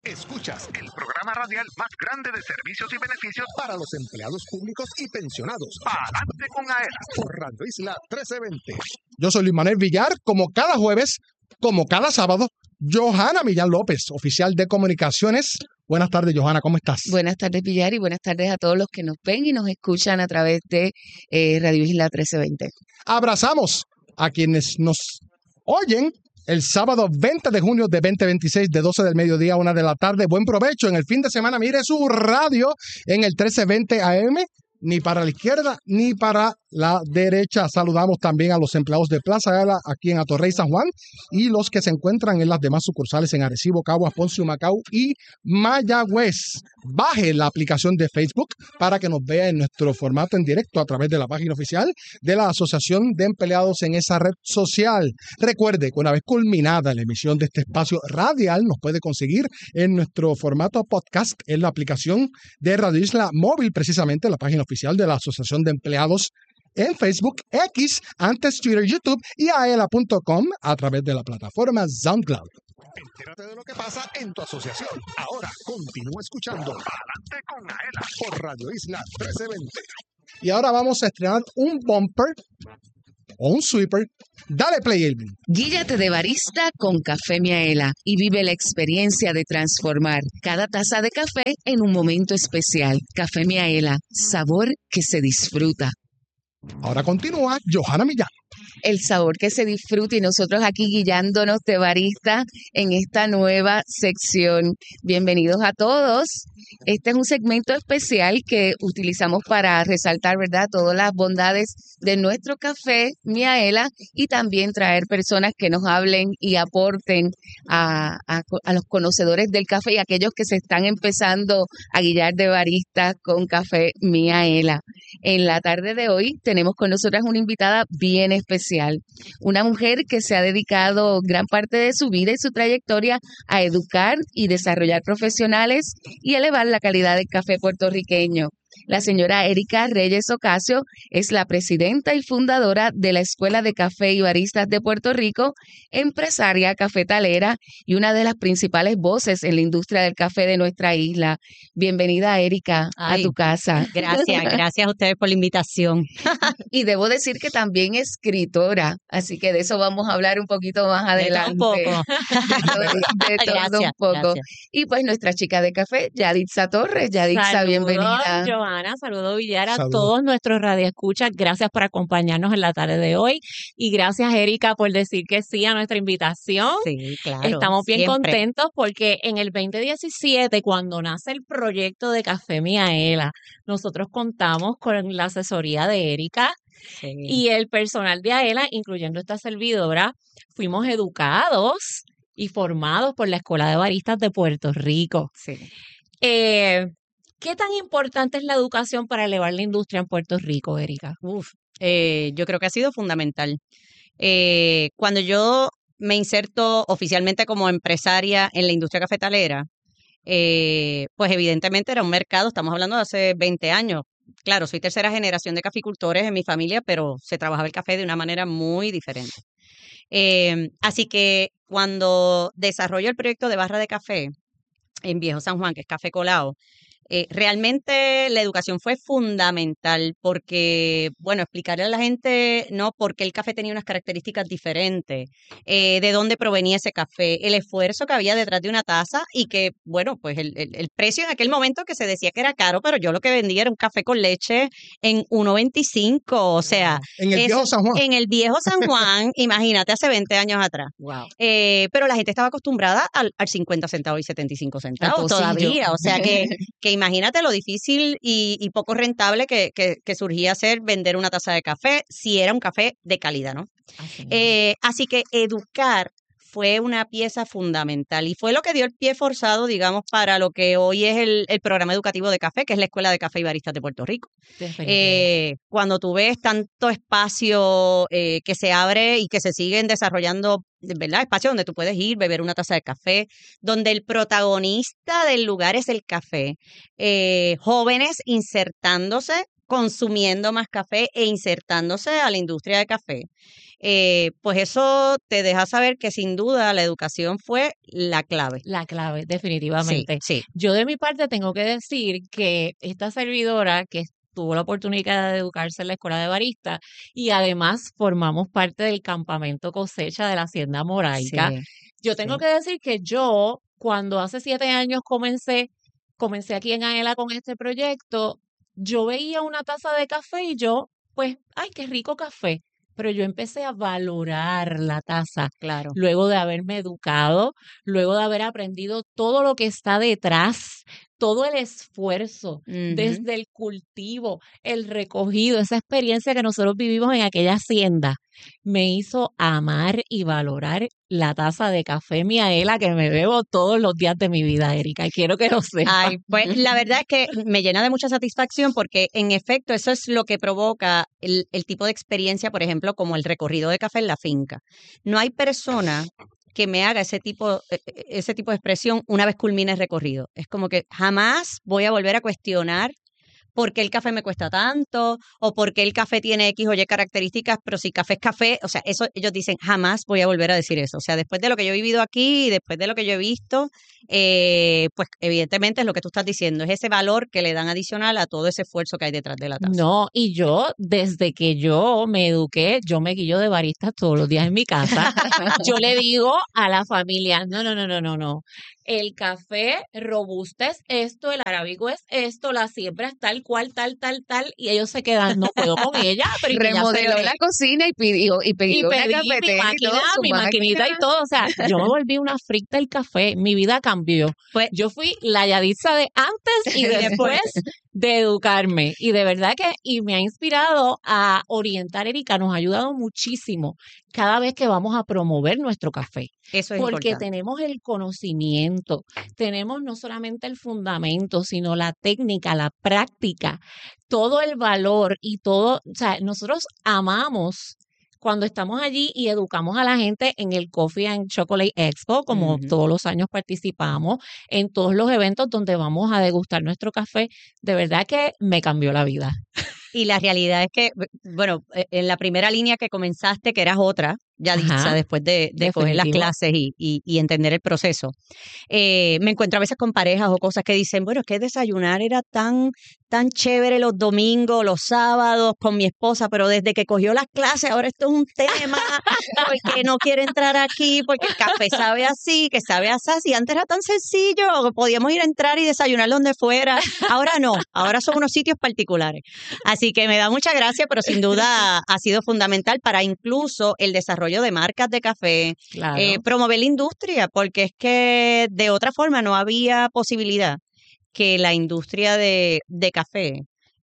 Escuchas el programa radial más grande de servicios y beneficios para los empleados públicos y pensionados. Adelante con AELA por Radio Isla 1320. Yo soy Luis Manuel Villar, como cada jueves, como cada sábado, Johanna Millán López, oficial de comunicaciones. Buenas tardes, Johanna, ¿cómo estás? Buenas tardes, Villar, y buenas tardes a todos los que nos ven y nos escuchan a través de Radio Isla 1320. Abrazamos a quienes nos oyen el sábado 20 de junio de 2026, de 12 del mediodía a 1 de la tarde. Buen provecho en el fin de semana. Mire su radio en el 1320 AM, ni para la izquierda ni para la derecha. Saludamos también a los empleados de Plaza AELA aquí en Atorrey, San Juan, y los que se encuentran en las demás sucursales en Arecibo, Caguas, Ponce, Humacao y Mayagüez. Baje la aplicación de Facebook para que nos vea en nuestro formato en directo a través de la página oficial de la Asociación de Empleados en esa red social. Recuerde que una vez culminada la emisión de este espacio radial, nos puede conseguir en nuestro formato podcast en la aplicación de Radio Isla Móvil, precisamente la página oficial de la Asociación de Empleados en Facebook, X, antes Twitter, YouTube y aela.com a través de la plataforma SoundCloud. Entérate de lo que pasa en tu asociación. Ahora continúa escuchando Adelante con AELA por Radio Isla 1320. Y ahora vamos a estrenar un bumper o un sweeper. Dale play, Elvin. Guíllate de barista con Café Miaela y vive la experiencia de transformar cada taza de café en un momento especial. Café Miaela, sabor que se disfruta. Ahora continúa Johanna Millán. El sabor que se disfruta y nosotros aquí guiándonos de barista en esta nueva sección. Bienvenidos a todos. Este es un segmento especial que utilizamos para resaltar, ¿verdad?, todas las bondades de nuestro café Miaela y también traer personas que nos hablen y aporten a los conocedores del café y aquellos que se están empezando a guiar de barista con Café Miaela. En la tarde de hoy tenemos con nosotras una invitada bien especial, una mujer que se ha dedicado gran parte de su vida y su trayectoria a educar y desarrollar profesionales y elevar la calidad del café puertorriqueño. La señora Erika Reyes Ocasio es la presidenta y fundadora de la Escuela de Café y Baristas de Puerto Rico, empresaria cafetalera y una de las principales voces en la industria del café de nuestra isla. Bienvenida, Erika, a tu casa. Gracias a ustedes por la invitación. Y debo decir que también escritora, así que de eso vamos a hablar un poquito más adelante. De todo un poco. De todo un poco. Gracias. Y pues nuestra chica de café, Yaditza Torres. Yaditza, Saludos, bienvenida. Johanna, saludos Villar, a Saludos. todos nuestros radioescuchas. Gracias por acompañarnos en la tarde de hoy y gracias, Erika, por decir que sí a nuestra invitación. Sí, claro. Estamos bien siempre. contentos porque en el 2017, cuando nace el proyecto de Café Miaela, nosotros contamos con la asesoría de Erika Sí. y el personal de AELA, incluyendo esta servidora, fuimos educados y formados por la Escuela de Baristas de Puerto Rico. Sí. ¿Qué tan importante es la educación para elevar la industria en Puerto Rico, Erika? Yo creo que ha sido fundamental. Cuando yo me inserto oficialmente como empresaria en la industria cafetalera, pues evidentemente era un mercado, estamos hablando de hace 20 años. Claro, soy tercera generación de caficultores en mi familia, pero se trabajaba el café de una manera muy diferente. Así que cuando desarrollo el proyecto de barra de café en Viejo San Juan, que es Café Colao, realmente la educación fue fundamental porque, bueno, explicarle a la gente, ¿no?, por qué el café tenía unas características diferentes, de dónde provenía ese café, el esfuerzo que había detrás de una taza y que, bueno, pues el precio en aquel momento que se decía que era caro, pero yo lo que vendía era un café con leche en 1.25, o sea, En el Viejo San Juan. en el Viejo San Juan, imagínate, hace 20 años atrás. Wow. Pero la gente estaba acostumbrada al 50 centavos y 75 centavos pocillo. todavía, o sea que imagínate lo difícil y poco rentable que surgía ser vender una taza de café si era un café de calidad, ¿no? Así que educar fue una pieza fundamental y fue lo que dio el pie forzado, digamos, para lo que hoy es el programa educativo de café, que es la Escuela de Café y Baristas de Puerto Rico. Cuando tú ves tanto espacio que se abre y que se siguen desarrollando, ¿verdad?, espacio donde tú puedes ir, beber una taza de café, donde el protagonista del lugar es el café, jóvenes insertándose consumiendo más café e insertándose a la industria de café. Pues eso te deja saber que sin duda la educación fue la clave. La clave, Sí, definitivamente. sí. Yo de mi parte tengo que decir que esta servidora que tuvo la oportunidad de educarse en la escuela de barista y además formamos parte del campamento cosecha de la Hacienda Moraica, Sí, yo tengo sí. que decir que yo, cuando hace 7 años comencé aquí en AELA con este proyecto, yo veía una taza de café y yo, pues, ay, qué rico café. Pero yo empecé a valorar la taza Claro. luego de haberme educado, luego de haber aprendido todo lo que está detrás, todo el esfuerzo, Ujú. desde el cultivo, el recogido, esa experiencia que nosotros vivimos en aquella hacienda, me hizo amar y valorar la taza de café Miaela que me bebo todos los días de mi vida, Erika, y quiero que lo sepas. Ay, pues la verdad es que me llena de mucha satisfacción porque en efecto eso es lo que provoca el tipo de experiencia, por ejemplo, como el recorrido de café en la finca. No hay persona que me haga ese tipo de expresión una vez culmine el recorrido. Es como que jamás voy a volver a cuestionar por qué el café me cuesta tanto o por qué el café tiene X o Y características, pero si café es café, o sea, eso ellos dicen, jamás voy a volver a decir eso. O sea, después de lo que yo he vivido aquí y después de lo que yo he visto, pues evidentemente es lo que tú estás diciendo, es ese valor que le dan adicional a todo ese esfuerzo que hay detrás de la taza. No, y yo, desde que yo me eduqué, yo me guillo de barista todos los días en mi casa. Yo le digo a la familia, no. El café robusto es esto, el arábigo es esto, la siembra es tal cual, tal, y ellos se quedan, no puedo con ella, pero y que ya se Remodeló le- la cocina y pidió y una pedí cafetera y todo, su mi maquinita y máquina. todo. O sea, yo me volví una freak del café. Mi vida cambió. Pues Yo fui la Yaditza de antes y después de educarme. Y de verdad y me ha inspirado a orientar, Erika, nos ha ayudado muchísimo cada vez que vamos a promover nuestro café. eso es Porque importante. tenemos el conocimiento, tenemos no solamente el fundamento, sino la técnica, la práctica, todo el valor y todo, o sea, nosotros amamos cuando estamos allí y educamos a la gente en el Coffee and Chocolate Expo, como Ujú. todos los años participamos, en todos los eventos donde vamos a degustar nuestro café, de verdad que me cambió la vida. Y la realidad es que, bueno, en la primera línea que comenzaste, que eras otra, ya dicha, Ajá, después de coger las definitivo. clases y entender el proceso, me encuentro a veces con parejas o cosas que dicen, bueno, es que desayunar era tan chévere los domingos, los sábados con mi esposa, pero desde que cogió las clases, ahora esto es un tema, porque no quiere entrar aquí, porque el café sabe así, que sabe así, y antes era tan sencillo, podíamos ir a entrar y desayunar donde fuera, ahora no, ahora son unos sitios particulares. Así que me da mucha gracia, pero sin duda ha sido fundamental para incluso el desarrollo de marcas de café, Claro. promover la industria, porque es que de otra forma no había posibilidad que la industria de café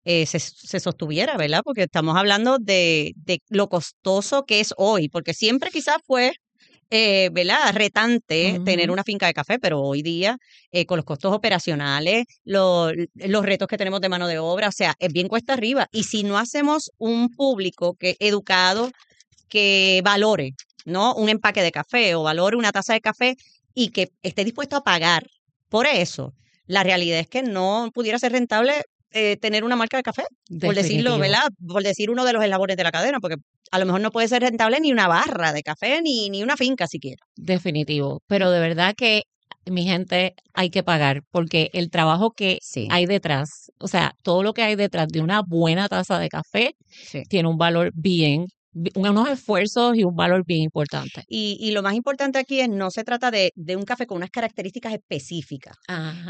se sostuviera, ¿verdad? Porque estamos hablando de lo costoso que es hoy, porque siempre quizás fue, ¿verdad? Retante tener Ujú. una finca de café, pero hoy día con los costos operacionales, los retos que tenemos de mano de obra, o sea, es bien cuesta arriba. Y si no hacemos un público que educado que valore, ¿no? Un empaque de café o valore una taza de café y que esté dispuesto a pagar por eso, la realidad es que no pudiera ser rentable tener una marca de café, por decirlo, Definitivo. ¿verdad? Por decir uno de los eslabones de la cadena, porque a lo mejor no puede ser rentable ni una barra de café, ni una finca siquiera. Definitivo, pero de verdad que mi gente hay que pagar porque el trabajo que Sí, hay detrás, o sea, todo lo que hay detrás de una buena taza de café sí. tiene un valor unos esfuerzos y un valor bien importante. Y lo más importante aquí es, no se trata de un café con unas características específicas. Ajá.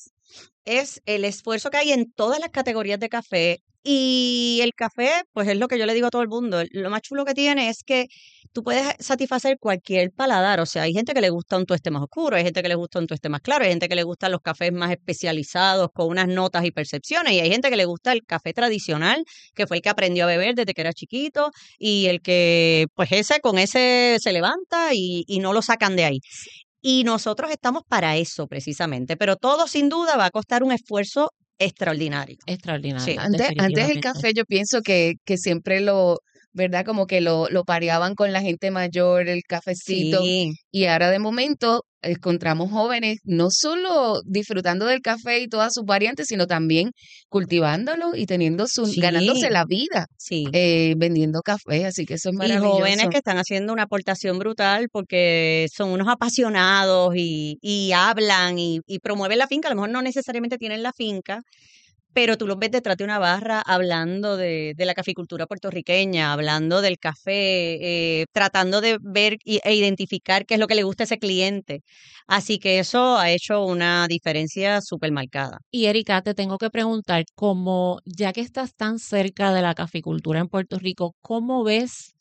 Es el esfuerzo que hay en todas las categorías de café. Y el café, pues es lo que yo le digo a todo el mundo. Lo más chulo que tiene es que tú puedes satisfacer cualquier paladar. O sea, hay gente que le gusta un tueste más oscuro, hay gente que le gusta un tueste más claro, hay gente que le gustan los cafés más especializados con unas notas y percepciones, y hay gente que le gusta el café tradicional, que fue el que aprendió a beber desde que era chiquito, y el que, pues con ese se levanta y no lo sacan de ahí. Y nosotros estamos para eso precisamente, pero todo sin duda va a costar un esfuerzo extraordinario. Extraordinario, Sí. Antes el definitivamente. café yo pienso que siempre ¿verdad? Como que lo pareaban con la gente mayor, el cafecito. Sí, Y ahora de momento encontramos jóvenes no solo disfrutando del café y todas sus variantes, sino también cultivándolo y teniendo ganándose la vida Sí. vendiendo café, así que eso es Y maravilloso. jóvenes que están haciendo una aportación brutal porque son unos apasionados y hablan y promueven la finca. A lo mejor no necesariamente tienen la finca, pero tú los ves detrás de una barra hablando de la caficultura puertorriqueña, hablando del café, tratando de ver e identificar qué es lo que le gusta a ese cliente. Así que eso ha hecho una diferencia súper marcada. Y Erika, te tengo que preguntar, como ya que estás tan cerca de la caficultura en Puerto Rico, ¿cómo ves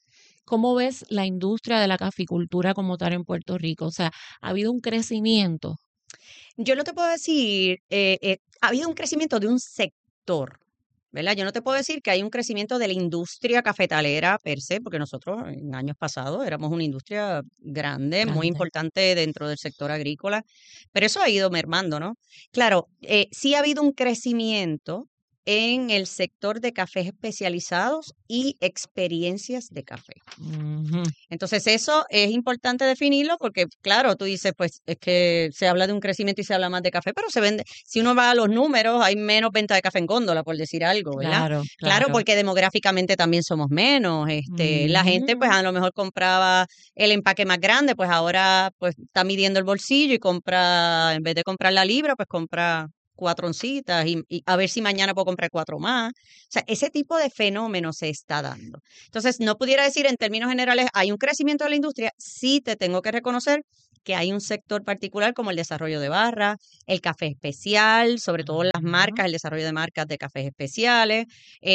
la industria de la caficultura como tal en Puerto Rico? O sea, ¿ha habido un crecimiento? Yo no te puedo decir, ha habido un crecimiento de un sector, ¿verdad? Yo no te puedo decir que hay un crecimiento de la industria cafetalera per se, porque nosotros en años pasados éramos una industria grande, muy importante dentro del sector agrícola, pero eso ha ido mermando, ¿no? Claro, sí ha habido un crecimiento en el sector de cafés especializados y experiencias de café. Ujú. Entonces, eso es importante definirlo porque, claro, tú dices, pues es que se habla de un crecimiento y se habla más de café, pero se vende, si uno va a los números, hay menos venta de café en góndola, por decir algo, ¿verdad? Claro, porque demográficamente también somos menos. La gente, pues a lo mejor compraba el empaque más grande, pues ahora pues está midiendo el bolsillo y compra, en vez de comprar la libra, pues compra 4 oncitas y a ver si mañana puedo comprar 4 más. O sea, ese tipo de fenómeno se está dando. Entonces, no pudiera decir en términos generales, hay un crecimiento de la industria. Sí te tengo que reconocer que hay un sector particular como el desarrollo de barras, el café especial, sobre todo las marcas, el desarrollo de marcas de cafés especiales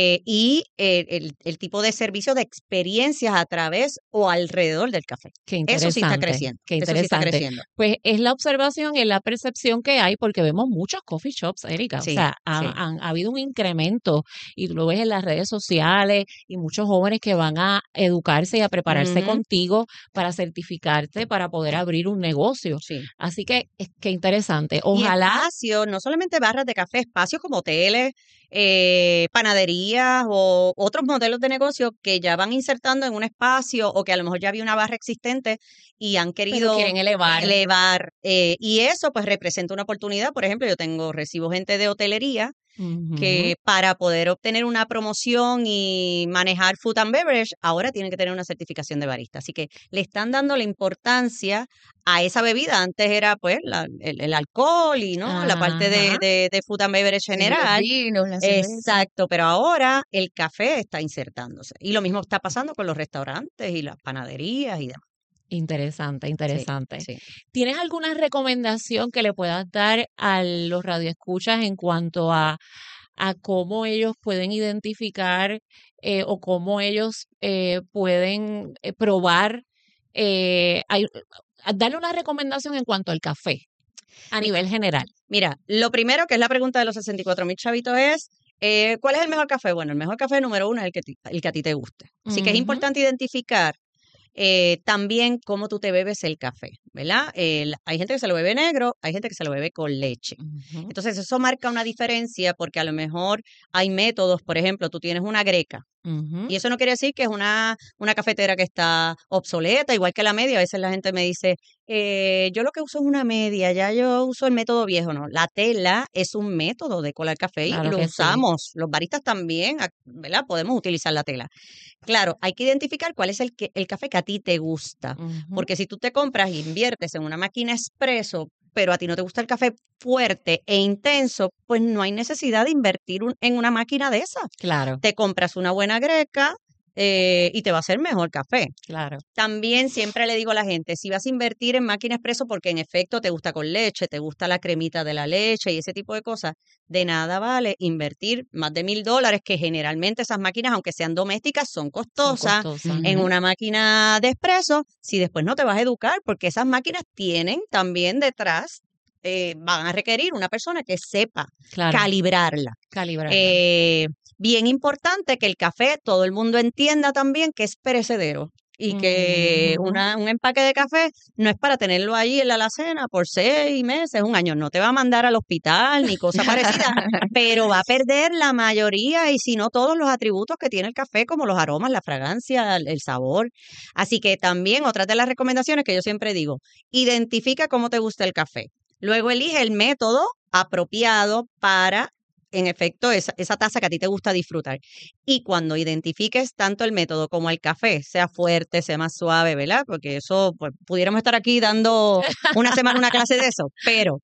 y el tipo de servicio de experiencias a través o alrededor del café. Qué Eso sí está interesante, creciendo. qué Eso sí está interesante. creciendo. Pues es la observación y es la percepción que hay porque vemos muchos coffee shops, Erika. Sí, O sea, sí. ha habido un incremento y tú lo ves en las redes sociales y muchos jóvenes que van a educarse y a prepararse Ujú. contigo para certificarte para poder abrir un negocio. Sí. Así que qué interesante. Y Ojalá. espacios, no solamente barras de café, espacios como hoteles, panaderías o otros modelos de negocio que ya van insertando en un espacio o que a lo mejor ya había una barra existente y han Pero querido quieren elevar. y eso pues representa una oportunidad. Por ejemplo, recibo gente de hotelería Ujú. que para poder obtener una promoción y manejar food and beverage, ahora tienen que tener una certificación de barista. Así que le están dando la importancia a esa bebida. Antes era pues el alcohol y no la parte Ajá. de food and beverage Sí, los general. vinos, la cerveza. Exacto, pero ahora el café está insertándose. Y lo mismo está pasando con los restaurantes y las panaderías y demás. Interesante, Sí, interesante. sí. ¿Tienes alguna recomendación que le puedas dar a los radioescuchas en cuanto a cómo ellos pueden identificar o cómo ellos pueden probar? Darle una recomendación en cuanto al café a Mi- nivel general. Mira, lo primero que es la pregunta de los 64,000 chavitos es, ¿cuál es el mejor café? Bueno, el mejor café número uno es el que a ti te guste. Así que es Ujú. importante identificar también cómo tú te bebes el café, ¿verdad? Hay gente que se lo bebe negro, hay gente que se lo bebe con leche. Ujú. Entonces eso marca una diferencia porque a lo mejor hay métodos, por ejemplo, tú tienes una greca. Ujú. Y eso no quiere decir que es una cafetera que está obsoleta, igual que la media. A veces la gente me dice, yo lo que uso es una media, ya yo uso el método viejo. No, la tela es un método de colar café y Claro lo que sí. usamos. Los baristas también, ¿verdad? Podemos utilizar la tela. Claro, hay que identificar cuál es el café que a ti te gusta. Ujú. Porque si tú te compras e inviertes en una máquina expreso, pero a ti no te gusta el café fuerte e intenso, pues no hay necesidad de invertir en una máquina de esa. Claro, Te compras una buena greca y te va a hacer mejor café. claro. También siempre le digo a la gente, si vas a invertir en máquina expreso porque en efecto te gusta con leche, te gusta la cremita de la leche y ese tipo de cosas, de nada vale invertir más de $1,000, que generalmente esas máquinas, aunque sean domésticas, son Son costosas, costosas. en Ujú. una máquina de expreso, si después no te vas a educar, porque esas máquinas tienen también detrás, van a requerir una persona que sepa Claro, calibrarla. calibrarla. Bien importante que el café todo el mundo entienda también que es perecedero. y que un empaque de café no es para tenerlo ahí en la alacena por 6 meses, un año. No te va a mandar al hospital ni cosa parecida, pero va a perder la mayoría y si no todos los atributos que tiene el café, como los aromas, la fragancia, el sabor. Así que también otra de las recomendaciones que yo siempre digo, identifica cómo te gusta el café. Luego elige el método apropiado para, en efecto, esa taza que a ti te gusta disfrutar. Y cuando identifiques tanto el método como el café, sea fuerte, sea más suave, ¿verdad? Porque eso, pues, pudiéramos estar aquí dando una semana una clase de eso, pero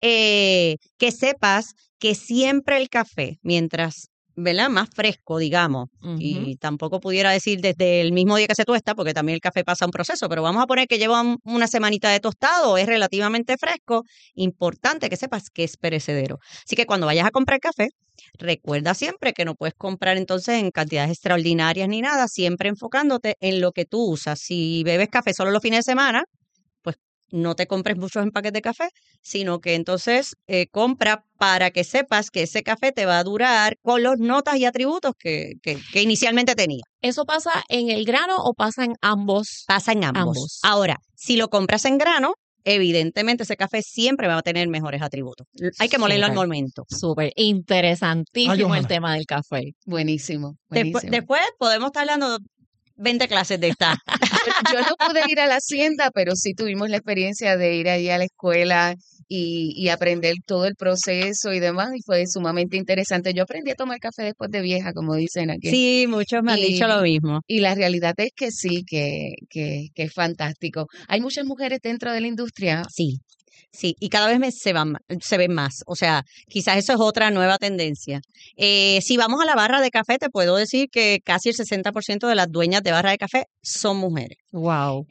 que sepas que siempre el café, mientras, ¿verdad? Más fresco, digamos, y tampoco pudiera decir desde el mismo día que se tuesta, porque también el café pasa un proceso, pero vamos a poner que lleva una semanita de tostado, es relativamente fresco, importante que sepas que es perecedero. Así que cuando vayas a comprar café, recuerda siempre que no puedes comprar entonces en cantidades extraordinarias ni nada, siempre enfocándote en lo que tú usas. Si bebes café solo los fines de semana, pues no te compres muchos empaques de café, sino que entonces compra para que sepas que ese café te va a durar con las notas y atributos que inicialmente tenía. ¿Eso pasa en el grano o pasa en ambos? Pasa en ambos. Ahora, si lo compras en grano, evidentemente ese café siempre va a tener mejores atributos. Hay que molerlo al momento. Súper interesantísimo el tema del café. Buenísimo. Después podemos estar hablando 20 clases de esta. Yo no pude ir a la hacienda, pero sí tuvimos la experiencia de ir allí a la escuela y aprender todo el proceso y demás, y fue sumamente interesante. Yo aprendí a tomar café después de vieja, como dicen aquí. Sí, muchos me han dicho lo mismo. Y la realidad es que sí, que es fantástico. ¿Hay muchas mujeres dentro de la industria? Sí, y cada vez se ven más. O sea, quizás eso es otra nueva tendencia. Si vamos a la barra de café, te puedo decir que casi el 60% de las dueñas de barra de café son mujeres. Wow.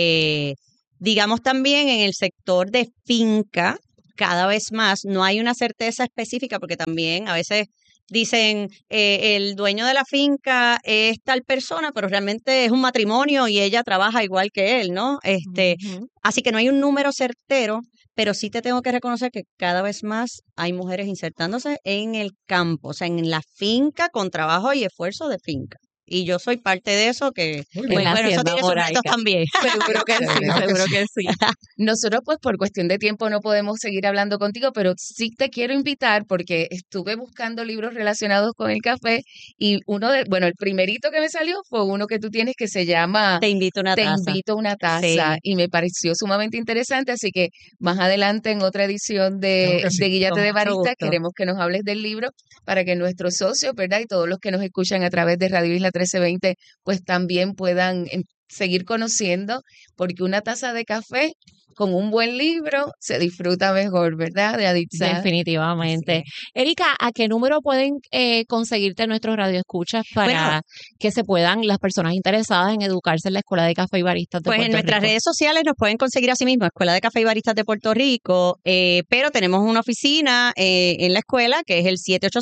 Digamos también en el sector de finca, cada vez más, no hay una certeza específica porque también a veces dicen el dueño de la finca es tal persona, pero realmente es un matrimonio y ella trabaja igual que él, ¿no? Así que no hay un número certero, pero sí te tengo que reconocer que cada vez más hay mujeres insertándose en el campo, o sea, en la finca con trabajo y esfuerzo de finca. Y yo soy parte de eso que, bueno, eso tiene sus retos también. Seguro que sí, seguro que sí. Nosotros, pues, por cuestión de tiempo no podemos seguir hablando contigo, pero sí te quiero invitar porque estuve buscando libros relacionados con el café y el primerito que me salió fue uno que tú tienes que se llama Te invito a una taza. Sí. Y me pareció sumamente interesante, así que más adelante en otra edición de Guíllate de Barista queremos que nos hables del libro para que nuestros socios, ¿verdad? Y todos los que nos escuchan a través de Radio Isla 1320, pues también puedan seguir conociendo, porque una taza de café con un buen libro se disfruta mejor, ¿verdad? De Aditza. Definitivamente. Sí. Erika, ¿a qué número pueden conseguirte nuestros radioescuchas para que se puedan las personas interesadas en educarse en la Escuela de Café y Baristas de Puerto Rico? Pues en nuestras redes sociales nos pueden conseguir así mismo, Escuela de Café y Baristas de Puerto Rico, pero tenemos una oficina en la escuela que es el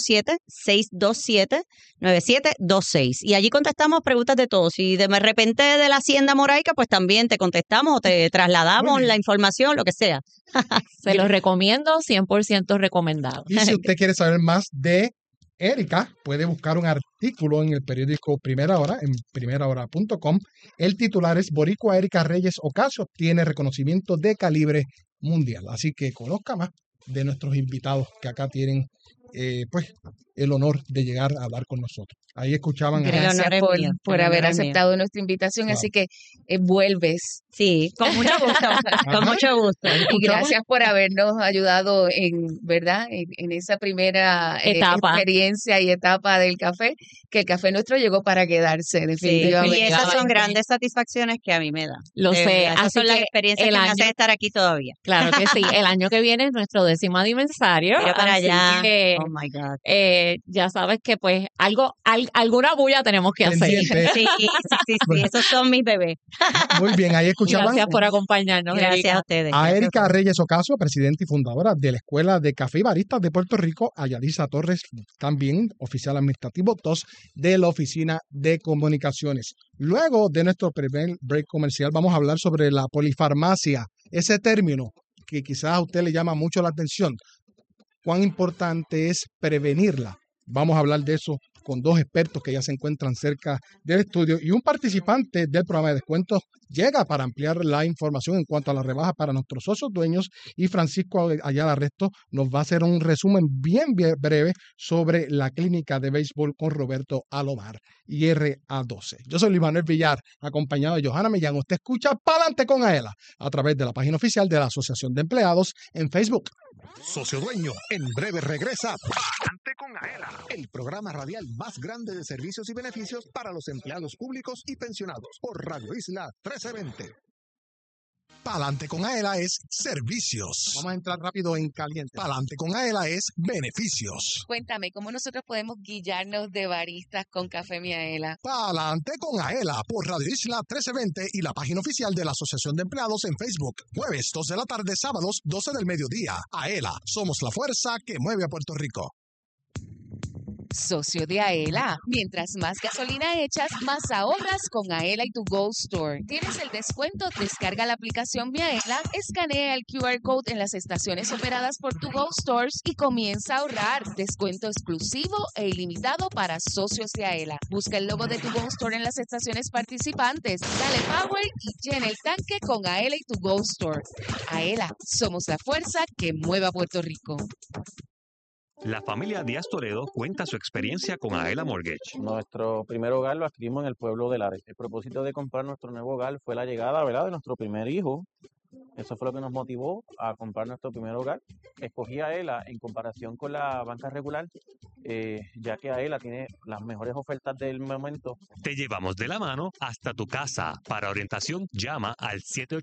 787-627-9726 y allí contestamos preguntas de todos. Si de repente de la Hacienda Moraica, pues también te contestamos o te trasladamos la información, lo que sea. Se los recomiendo, 100% recomendado. Y si usted quiere saber más de Erika, puede buscar un artículo en el periódico Primera Hora, en primerahora.com. El titular es Boricua Erika Reyes Ocasio obtiene reconocimiento de calibre mundial. Así que conozca más de nuestros invitados que acá tienen el honor de llegar a hablar con nosotros. Ahí escuchaban. Gracias por haber aceptado nuestra invitación, así que vuelves. Sí, con mucho gusto, con mucho gusto. Y gracias por habernos ayudado ¿verdad? En esa primera experiencia y etapa del café, que el café nuestro llegó para quedarse, definitivamente. Sí, y esas son grandes satisfacciones que a mí me dan. Lo sé. Esas son las experiencias que me hacen estar aquí todavía. Claro que sí. El año que viene es nuestro 10º aniversario. Mira para allá. Que, oh my God. Ya sabes que pues alguna bulla tenemos que hacer. Sí, esos son mis bebés. Muy bien, ahí escuchaban. Gracias por acompañarnos. Gracias Erika. a ustedes. A Erika Reyes Ocasio, presidenta y fundadora de la Escuela de Café y Baristas de Puerto Rico, a Yalisa Torres, también oficial administrativo 2 de la Oficina de Comunicaciones. Luego de nuestro primer break comercial vamos a hablar sobre la polifarmacia, ese término que quizás a usted le llama mucho la atención. ¿Cuán importante es prevenirla? Vamos a hablar de eso con 2 expertos que ya se encuentran cerca del estudio y un participante del programa de descuentos llega para ampliar la información en cuanto a la rebaja para nuestros socios dueños, y Francisco Ayala Resto nos va a hacer un resumen bien breve sobre la clínica de béisbol con Roberto Alomar y RA12. Yo soy Luis Manuel Villar, acompañado de Johanna Millán. Usted escucha Pa'lante con Aela a través de la página oficial de la Asociación de Empleados en Facebook. Socio Dueño, en breve regresa Pa'lante con Aela, el programa radial más grande de servicios y beneficios para los empleados públicos y pensionados por Radio Isla 1320. Pa'lante con Aela es servicios. Vamos a entrar rápido en caliente. Pa'lante con Aela es beneficios. Cuéntame, ¿cómo nosotros podemos guillarnos de baristas con Café Miaela? Pa'lante con Aela por Radio Isla 1320 y la página oficial de la Asociación de Empleados en Facebook. Jueves 2 de la tarde, sábados 12 del mediodía. Aela, somos la fuerza que mueve a Puerto Rico. Socio de Aela. Mientras más gasolina echas, más ahorras con Aela y tu Go Store. ¿Tienes el descuento? Descarga la aplicación Miaela, escanea el QR Code en las estaciones operadas por tu Go Stores y comienza a ahorrar. Descuento exclusivo e ilimitado para socios de Aela. Busca el logo de tu Go Store en las estaciones participantes. Dale power y llena el tanque con Aela y tu Go Store. Aela, somos la fuerza que mueve a Puerto Rico. La familia Díaz Toledo cuenta su experiencia con Aela Mortgage. Nuestro primer hogar lo adquirimos en el pueblo de Lares. El propósito de comprar nuestro nuevo hogar fue la llegada, ¿verdad?, de nuestro primer hijo. Eso fue lo que nos motivó a comprar nuestro primer hogar. Escogí a Aela en comparación con la banca regular, ya que Aela tiene las mejores ofertas del momento. Te llevamos de la mano hasta tu casa. Para orientación, llama al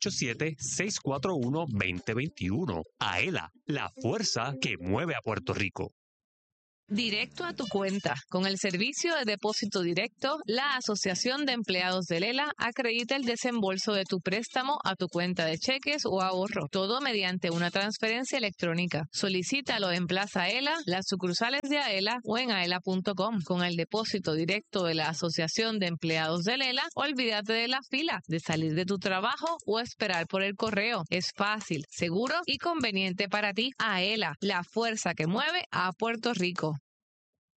787-641-2021. Aela, la fuerza que mueve a Puerto Rico. Directo a tu cuenta. Con el servicio de depósito directo, la Asociación de Empleados de Lela acredita el desembolso de tu préstamo a tu cuenta de cheques o ahorro. Todo mediante una transferencia electrónica. Solicítalo en Plaza Aela, las sucursales de Aela o en aela.com. Con el depósito directo de la Asociación de Empleados de Lela, olvídate de la fila, de salir de tu trabajo o esperar por el correo. Es fácil, seguro y conveniente para ti. Aela, la fuerza que mueve a Puerto Rico.